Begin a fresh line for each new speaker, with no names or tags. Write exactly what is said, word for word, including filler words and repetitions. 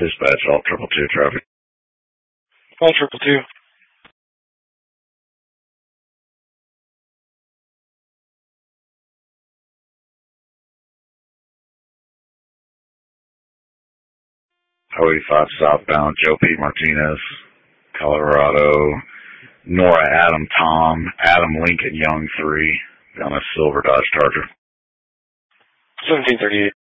Dispatch, all triple two traffic.
All triple two.
Highway eighty-five southbound, Joe P. Martinez, Colorado, Nora Adam Tom, Adam Lincoln Young three, down a silver Dodge Charger.
seventeen thirty-eight.